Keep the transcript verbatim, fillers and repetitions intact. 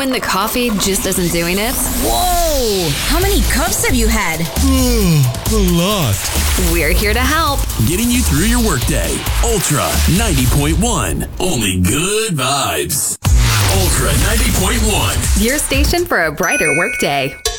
when the coffee just isn't doing it? Whoa! How many cups have you had? A lot. We're here to help. Getting you through your workday. Ultra ninety point one. Only good vibes. Ultra ninety point one. Your station for a brighter workday.